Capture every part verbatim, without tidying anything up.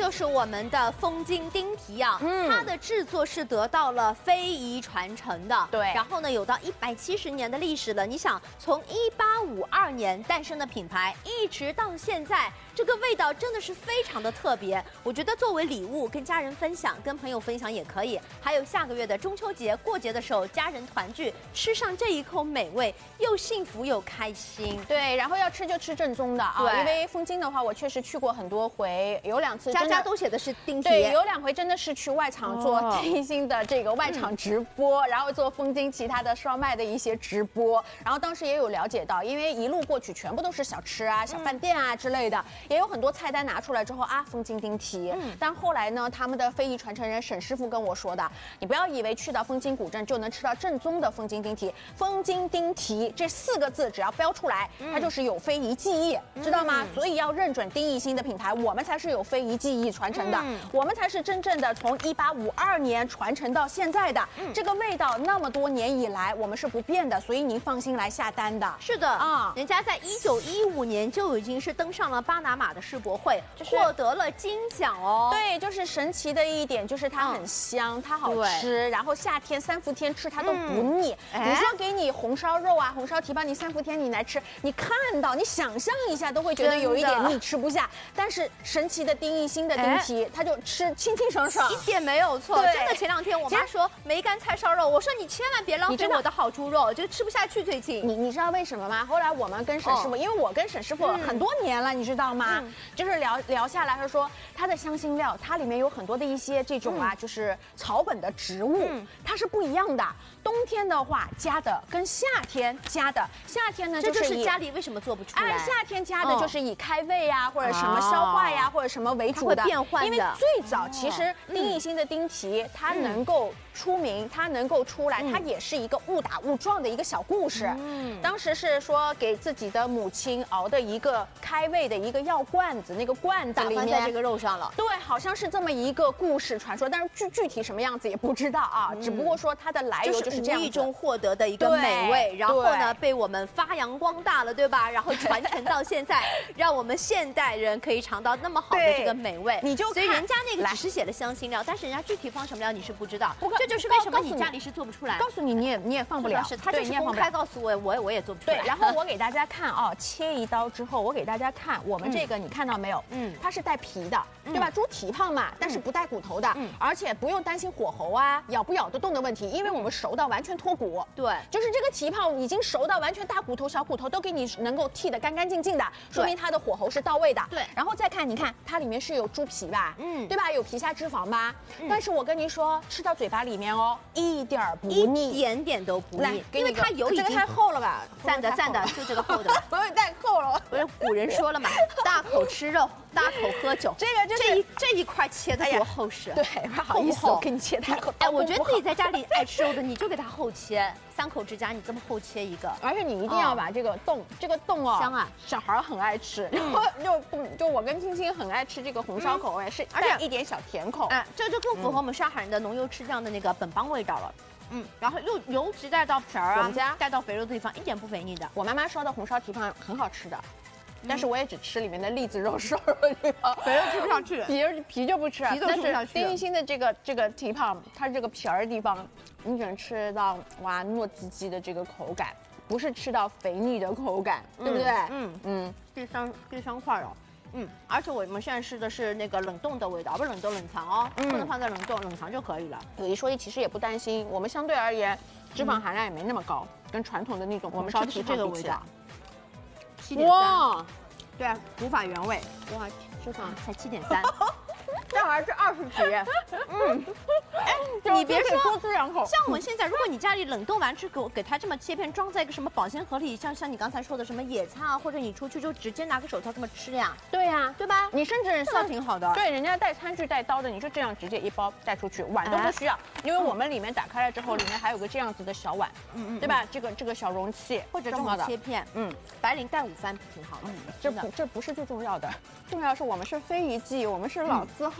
就是我们的风筋丁蹄啊， 嗯它的制作是得到了非遗传承的， 对然后呢，有到一百七十年的历史了。你想，从一八五二年诞生的品牌，一直到现在，这个味道真的是非常的特别。我觉得作为礼物跟家人分享，跟朋友分享也可以。还有下个月的中秋节过节的时候，家人团聚，吃上这一口美味，又幸福又开心。 对，然后要吃就吃正宗的啊， 对因为风筋的话，我确实去过很多回，有两次真的家家都写的是丁蹄。 对，有两回真的是去外场做哦丁心的这个外场直播，然后做风筋其他的烧麦的一些直播，然后当时也有了解到，因为一路过去全部都是小吃啊、小饭店啊之类的，也有很多菜单拿出来之后啊，风筋丁蹄。 嗯但后来呢，他们的非遗传承人沈师傅跟我说的，你不要以为去到风筋古镇就能吃到正宗的风筋丁蹄，风筋丁蹄这四个字只要标出来，它就是有非遗技艺，知道吗？所以要认准丁义兴的品牌，我们才是有非遗技艺传承的， 嗯我们才是真正的从一八五二年传承到现在的。这个味道那么多年以来，我们是不变的，所以您放心来下单的。 是的啊人家在一九一五年就已经是登上了巴拿马的世博会， 就是获得了金奖哦。 对，就是神奇的一点，就是它很香，它好吃，然后夏天三伏天吃它都不腻。 哎你说给你红烧肉啊、红烧蹄膀，你三伏天你来吃，你看到你想象一下都会觉得有一点真的腻，吃不下。但是神奇的丁义兴的丁蹄，它就吃清清爽爽一。点没有错， 对真的。前两天我其实妈说梅干菜烧肉，我说你千万别浪你知道费我的好猪肉，就吃不下去最近。 你你知道为什么吗？后来我们跟沈师傅， 哦因为我跟沈师傅嗯很多年了，你知道吗？ 嗯就是聊聊下来，他说它的香辛料，它里面有很多的一些这种啊，就是草本的植物， 嗯它是不一样的。冬天的话加的跟夏天加的，夏天呢这就是以家里为什么做不出来？ 哎，夏天加的哦就是以开胃呀、或者什么消化呀、或者什么为主的， 它会变换的因为最早其实哦丁义兴的丁蹄，它能够出名，它能够出来，它也是一个误打误撞的一个小故事。 嗯当时是说给自己的母亲熬的一个开胃的一个药罐子，那个罐子打里面。 翻在这个肉上了。 对，好像是这么一个故事传说，但是具具体什么样子也不知道啊。只不过说它的来由就是这样子。 无意中获得的一个对美味，然后呢对被我们发扬光大了，对吧？然后传承到现在，让我们现代人可以尝到那么好的对这个美味。 你就看所以人家那个来只是写了香辛料，但是人家具体放什么料你是不知道不可。 这就是为什么告告诉你你家里是做不出来。 告诉你，你也你也放不了， 是他这是公对你也放不了开告诉我，我我也做不出来。 对，然后我给大家看啊，切一刀之后，我给大家看我们这个，你看到没有？ 嗯嗯，它是带皮的，对吧？猪蹄膀嘛，但是不带骨头的， 嗯而且不用担心火候啊、咬不咬得动的问题，因为我们熟到完全脱骨。 对就是这个蹄膀已经熟到完全大骨头、小骨头都给你能够剔得干干净净的，说明它的火候是到位的。 对然后再看，你看它里面是有猪皮吧？ 嗯嗯，对吧？有皮下脂肪吧？但是我跟你说，吃到嘴巴里面哦，一点儿不一腻。 点点都不来腻，， 给你个因为它油已经这个太厚了吧？ 赞的赞的，就这个厚的。 不是太厚了。 不是古人说了嘛，大口吃肉，大口喝酒。 这个就是这一这一块切的哎呀多厚实。 对，不好意思， 厚不厚我给你切太厚。 哎，我觉得刀工不好自己在家里爱吃肉的，你就给它厚切，三口之家你这么厚切一个。 而且你一定要把这个冻，这个冻哦， 香啊！ 小孩儿很爱吃，然后就就我跟青青很爱吃这个红烧口味，是而且带一点小甜口。 哎，这就更符合我们上海人的浓油赤酱的那个本帮味道了。嗯，然后又油直带到皮儿啊我们家， 带到肥肉的地方，一点不肥腻的。 我妈妈烧的红烧蹄膀很好吃的，但是我也只吃里面的栗子肉、瘦肉的地方， 肥肉吃不上去皮儿皮就不吃， 皮都吃不下但是去丁一心的这个这个蹄膀，它这个皮儿的地方，你只能吃到哇糯叽叽的这个口感，不是吃到肥腻的口感，对不对？ 嗯， 嗯， 第三第三块哦。嗯，而且我们现在试的是那个冷冻的味道，不是冷冻冷藏哦， 嗯不能放在冷冻冷藏就可以了。 有一说一，其实也不担心，我们相对而言脂肪含量也没那么高，跟传统的那种我们红烧蹄吃的是这个膀比起来味道，七点三， 哇对啊，古法原味， 哇，这个才七点三。 这玩意儿是二十皮， 嗯，哎，你别说， 多吃两口。 像我们现在，如果你家里冷冻完之后给它这么切片，装在一个什么保鲜盒里，像像你刚才说的什么野菜啊，或者你出去就直接拿个手套这么吃呀， 对呀， 对吧？ 你甚至这样挺好的。 对，人家带餐具带刀的，你就这样直接一包带出去，碗都不需要，因为我们里面打开了之后，里面还有个这样子的小碗， 嗯嗯， 对吧？这个这个小容器或者这么切片， 嗯， 白领带午饭挺好的。 这不这不是最重要的，重要是我们是非遗技艺，我们是老字号。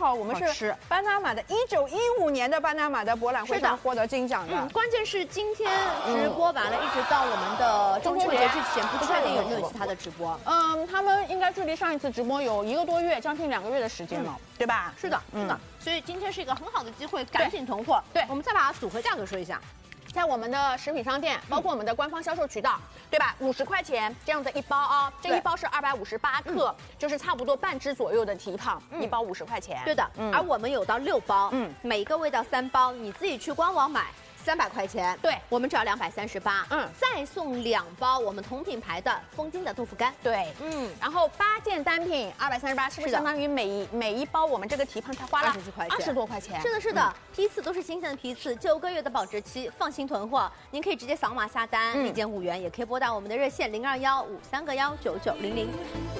好，我们是巴拿马的一九一五年的巴拿马的博览会上获得金奖的。 嗯，关键是今天直播完了，一直到我们的中秋节之前，不确定有没有其他的直播。 嗯，他们应该距离上一次直播有一个多月，将近两个月的时间了，对吧？ 是的，是的。所以今天是一个很好的机会，赶紧囤货。对，我们再把组合价格说一下。 在我们的食品商店，包括我们的官方销售渠道，对吧？五十块钱这样的一包啊，这一包是二百五十八克，就是差不多半只左右的蹄膀，一包五十块钱。 对的，而我们有到六包，嗯，每一个味道三包，你自己去官网买。三百块钱，对我们只要两百三十八，嗯，再送两包我们同品牌的风金的豆腐干， 对，嗯，然后八件单品二百三十八，是不是相当于每一每一包我们这个蹄膀才花了二十块钱，二十多块钱？ 是的，是的，批次都是新鲜的批次，九个月的保质期，放心囤货。您可以直接扫码下单，一件五元，也可以拨打我们的热线零二幺五三个幺九九零零。